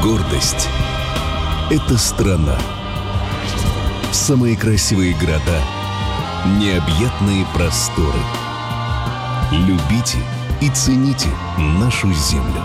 Гордость — это страна. Самые красивые города, необъятные просторы. Любите и цените нашу землю.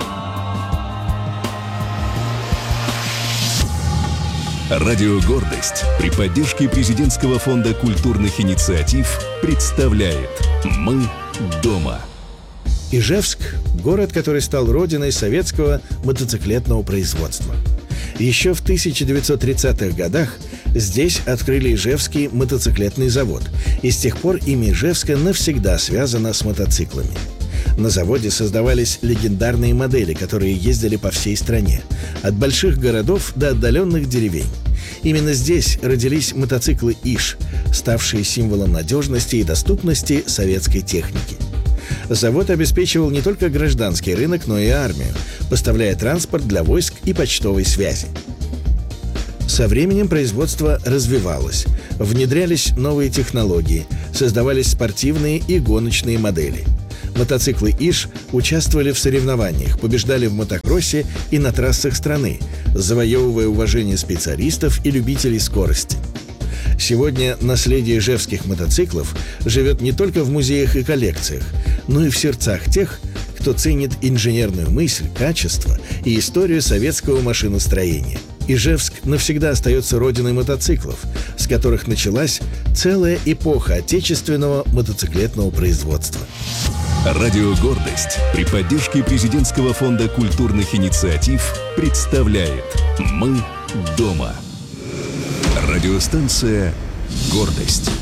Радио «Гордость» при поддержке Президентского фонда культурных инициатив представляет «Мы дома». Ижевск – город, который стал родиной советского мотоциклетного производства. Еще в 1930-х годах здесь открыли Ижевский мотоциклетный завод, и с тех пор имя Ижевска навсегда связано с мотоциклами. На заводе создавались легендарные модели, которые ездили по всей стране, от больших городов до отдаленных деревень. Именно здесь родились мотоциклы «Иж», ставшие символом надежности и доступности советской техники. Завод обеспечивал не только гражданский рынок, но и армию, поставляя транспорт для войск и почтовой связи. Со временем производство развивалось, внедрялись новые технологии, создавались спортивные и гоночные модели. Мотоциклы «Иж» участвовали в соревнованиях, побеждали в мотокроссе и на трассах страны, завоевывая уважение специалистов и любителей скорости. Сегодня наследие ижевских мотоциклов живет не только в музеях и коллекциях, но и в сердцах тех, кто ценит инженерную мысль, качество и историю советского машиностроения. Ижевск навсегда остается родиной мотоциклов, с которых началась целая эпоха отечественного мотоциклетного производства. Радио «Гордость» при поддержке Президентского фонда культурных инициатив представляет «Мы дома». Радиостанция «Гордость».